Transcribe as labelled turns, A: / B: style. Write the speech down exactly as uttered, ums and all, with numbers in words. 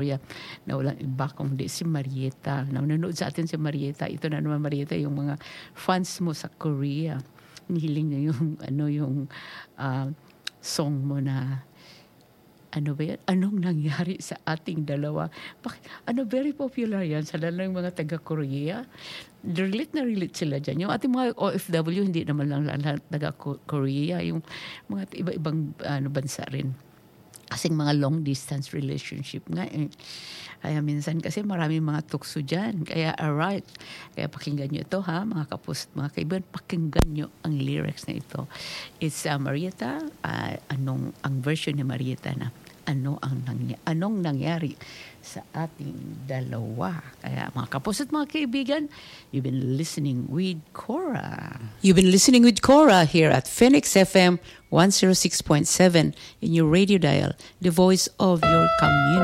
A: na walang iba kundi si Marieta. Na nanonood sa atin si Marieta. Ito na naman Marieta, yung mga fans mo sa Korea. Hiling niya yung ano yung uh, song mo na ano ba yan? Anong nangyari sa ating dalawa? Bakit? Ano, very popular yan sa lalo ng mga taga-Korea. Relate na relate sila dyan. Yung ating mga O F W, hindi naman lang lahat taga-Korea. Yung mga iba-ibang ano, bansa rin. Kasing mga long distance relationship nga eh. Kaya minsan kasi maraming mga tukso dyan. Kaya alright. Kaya pakinggan nyo ito ha, mga kapos at mga kaibigan. Pakinggan nyo ang lyrics na ito. It's uh, Marieta, uh, anong, ang version ni Marieta na ano ang nangyari, anong nangyari sa ating dalawa. Kaya mga kapos at mga kaibigan, you've been listening with Cora. You've been listening with Cora here at Phoenix F M one oh six point seven in your radio dial, the voice of your community.